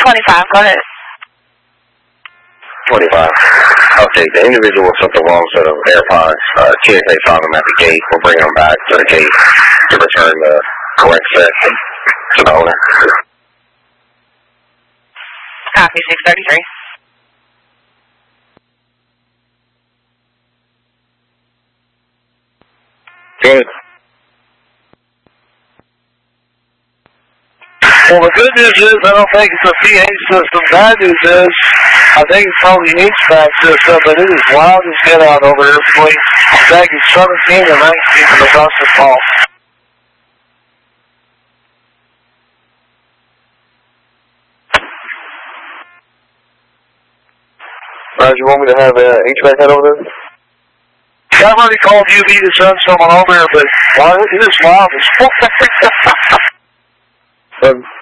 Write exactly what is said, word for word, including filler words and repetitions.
twenty-five, go ahead. twenty-five. Okay, the individual with the wrong set of AirPods, uh, T S A found them at the gate. We're bringing them back to the gate to return the correct set to the owner. Copy, six thirty-three. Good. Well, the good news is I don't think it's a P A system. Bad news is I think it's probably the H V A C system, but it is wild as get out over here between baggage seventeen and nineteen in the Dustin Falls. Roger, you want me to have uh, H V A C head over there? I've already called U B to send someone over here, but well, it is wild as fuck. Um,